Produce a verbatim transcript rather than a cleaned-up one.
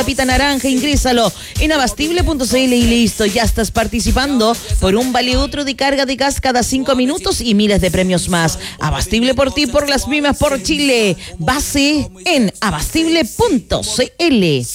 Pita naranja, ingrésalo en abastible punto c l y listo, ya estás participando por un vale otro de carga de gas cada cinco minutos y miles de premios más. Abastible por ti, por las mismas, por Chile. Base en abastible punto c l.